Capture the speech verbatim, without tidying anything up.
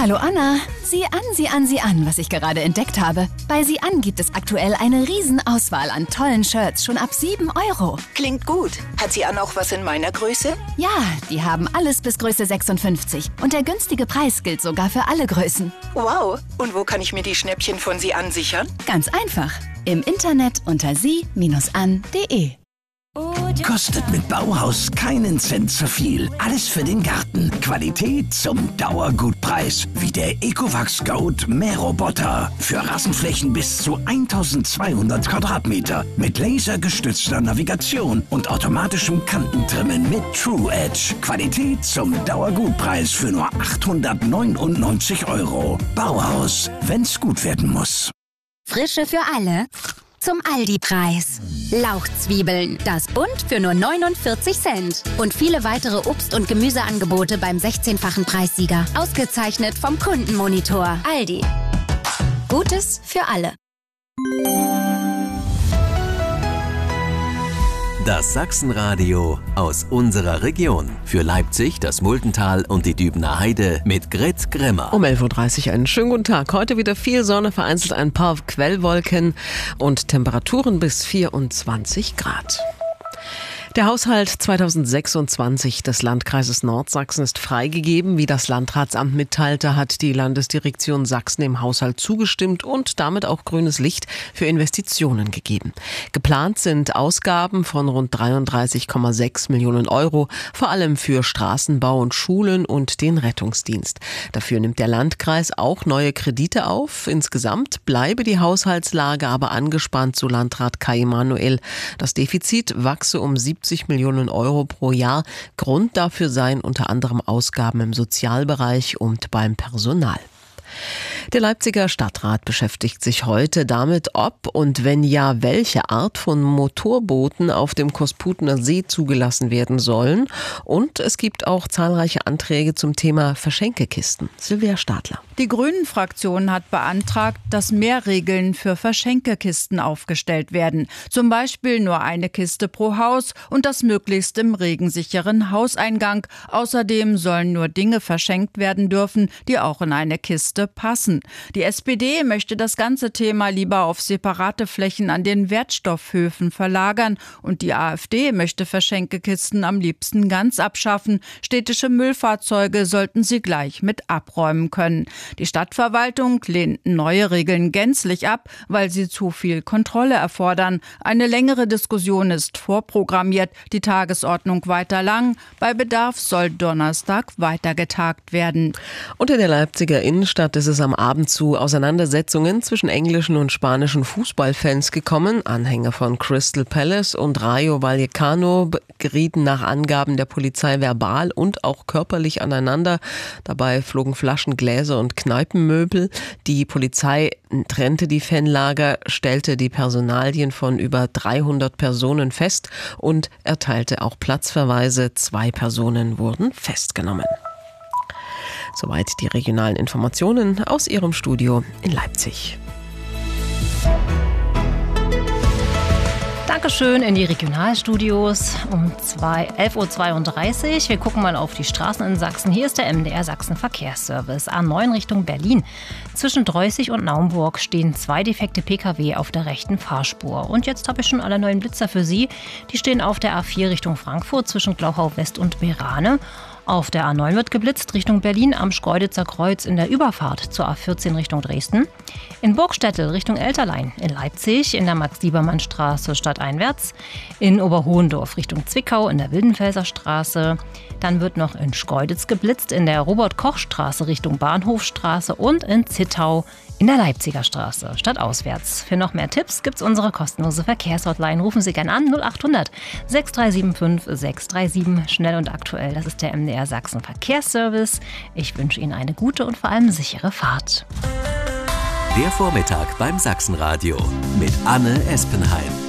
Hallo Anna, sieh an, sieh an, sieh an, was ich gerade entdeckt habe. Bei Sieh an gibt es aktuell eine Riesenauswahl an tollen Shirts, schon ab sieben Euro. Klingt gut. Hat Sieh an auch was in meiner Größe? Ja, die haben alles bis Größe sechsundfünfzig. Und der günstige Preis gilt sogar für alle Größen. Wow, und wo kann ich mir die Schnäppchen von Sieh an sichern? Ganz einfach, im Internet unter sie Bindestrich an punkt de. Kostet mit Bauhaus keinen Cent zu viel. Alles für den Garten. Qualität zum Dauergutpreis. Wie der Ecovacs Goat Mähroboter. Für Rasenflächen bis zu eintausendzweihundert Quadratmeter. Mit lasergestützter Navigation und automatischem Kantentrimmen mit True Edge. Qualität zum Dauergutpreis für nur achthundertneunundneunzig Euro. Bauhaus, wenn's gut werden muss. Frische für alle. Zum Aldi-Preis. Lauchzwiebeln, das Bund für nur neunundvierzig Cent. Und viele weitere Obst- und Gemüseangebote beim sechzehnfachen Preissieger. Ausgezeichnet vom Kundenmonitor. Aldi. Gutes für alle. Das Sachsenradio aus unserer Region. Für Leipzig, das Muldental und die Dübener Heide mit Grit Grimmer. Um elf Uhr dreißig einen schönen guten Tag. Heute wieder viel Sonne, vereinzelt ein paar Quellwolken und Temperaturen bis vierundzwanzig Grad. Der Haushalt zweitausendsechsundzwanzig des Landkreises Nordsachsen ist freigegeben. Wie das Landratsamt mitteilte, hat die Landesdirektion Sachsen dem Haushalt zugestimmt und damit auch grünes Licht für Investitionen gegeben. Geplant sind Ausgaben von rund dreiunddreißig Komma sechs Millionen Euro, vor allem für Straßenbau und Schulen und den Rettungsdienst. Dafür nimmt der Landkreis auch neue Kredite auf. Insgesamt bleibe die Haushaltslage aber angespannt, so Landrat Kai Emanuel. Das Defizit wachse um siebzig Millionen Euro pro Jahr. Grund dafür seien unter anderem Ausgaben im Sozialbereich und beim Personal. Der Leipziger Stadtrat beschäftigt sich heute damit, ob und wenn ja, welche Art von Motorbooten auf dem Kosputener See zugelassen werden sollen. Und es gibt auch zahlreiche Anträge zum Thema Verschenkekisten. Silvia Stadler. Die Grünen-Fraktion hat beantragt, dass mehr Regeln für Verschenkekisten aufgestellt werden. Zum Beispiel nur eine Kiste pro Haus und das möglichst im regensicheren Hauseingang. Außerdem sollen nur Dinge verschenkt werden dürfen, die auch in eine Kiste passen. Die S P D möchte das ganze Thema lieber auf separate Flächen an den Wertstoffhöfen verlagern und die AfD möchte Verschenkekisten am liebsten ganz abschaffen. Städtische Müllfahrzeuge sollten sie gleich mit abräumen können. Die Stadtverwaltung lehnt neue Regeln gänzlich ab, weil sie zu viel Kontrolle erfordern. Eine längere Diskussion ist vorprogrammiert, die Tagesordnung weiter lang. Bei Bedarf soll Donnerstag weiter getagt werden. Unter der Leipziger Innenstadt ist es am Abend zu Auseinandersetzungen zwischen englischen und spanischen Fußballfans gekommen. Anhänger von Crystal Palace und Rayo Vallecano gerieten nach Angaben der Polizei verbal und auch körperlich aneinander. Dabei flogen Flaschen, Gläser und Kneipenmöbel. Die Polizei trennte die Fanlager, stellte die Personalien von über dreihundert Personen fest und erteilte auch Platzverweise. Zwei Personen wurden festgenommen. Soweit die regionalen Informationen aus Ihrem Studio in Leipzig. Dankeschön in die Regionalstudios um elf Uhr zweiunddreißig. Wir gucken mal auf die Straßen in Sachsen. Hier ist der M D R Sachsen Verkehrsservice. A neun Richtung Berlin. Zwischen Dreußig und Naumburg stehen zwei defekte Pkw auf der rechten Fahrspur. Und jetzt habe ich schon alle neuen Blitzer für Sie. Die stehen auf der A vier Richtung Frankfurt zwischen Glauchau West und Berane. Auf der A neun wird geblitzt Richtung Berlin am Schkeuditzer Kreuz in der Überfahrt zur A vierzehn Richtung Dresden. In Burgstättel Richtung Elterlein. In Leipzig in der Max-Liebermann-Straße stadteinwärts. In Oberhohendorf Richtung Zwickau in der Wildenfelser Straße. Dann wird noch in Schkeuditz geblitzt in der Robert-Koch-Straße Richtung Bahnhofstraße und in Zittau in der Leipziger Straße, stadtauswärts. Für noch mehr Tipps gibt's unsere kostenlose Verkehrshotline. Rufen Sie gerne an null acht hundert sechs drei sieben fünf sechs drei sieben. Schnell und aktuell, das ist der M D R Sachsen Verkehrsservice. Ich wünsche Ihnen eine gute und vor allem sichere Fahrt. Der Vormittag beim Sachsenradio mit Anne Espenheim.